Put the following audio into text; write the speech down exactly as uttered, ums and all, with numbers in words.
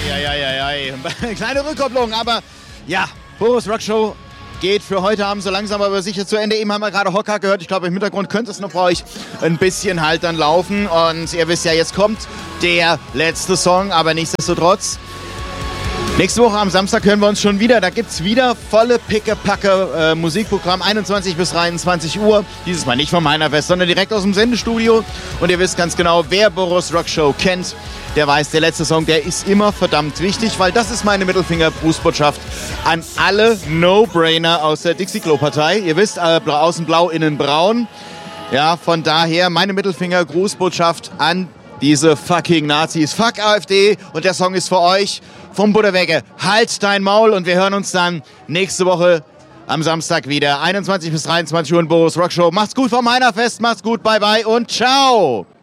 Eieieiei. Kleine Rückkopplung, aber ja, Boris Rock Show geht für heute Abend so langsam aber sicher zu Ende. Eben haben wir gerade Hocker gehört. Ich glaube, im Hintergrund könnte es noch bei euch ein bisschen halt dann laufen. Und ihr wisst ja, jetzt kommt der letzte Song, aber nichtsdestotrotz. Nächste Woche am Samstag hören wir uns schon wieder. Da gibt es wieder volle Picke-Packe äh, Musikprogramm, einundzwanzig bis dreiundzwanzig Uhr. Dieses Mal nicht vom Meinerfest, sondern direkt aus dem Sendestudio. Und ihr wisst ganz genau, wer Boris Rock Show kennt, der weiß, der letzte Song, der ist immer verdammt wichtig, weil das ist meine Mittelfinger-Grußbotschaft an alle No-Brainer aus der Dixie-Klo-Partei. Ihr wisst, äh, außen blau, innen braun. Ja, von daher meine Mittelfinger-Grußbotschaft an diese fucking Nazis. Fuck AfD und der Song ist für euch vom Butterwegge. Halt dein Maul und wir hören uns dann nächste Woche am Samstag wieder. einundzwanzig bis dreiundzwanzig Uhr in Boris Rock Show. Macht's gut vom Meinerfest, macht's gut, bye bye und ciao!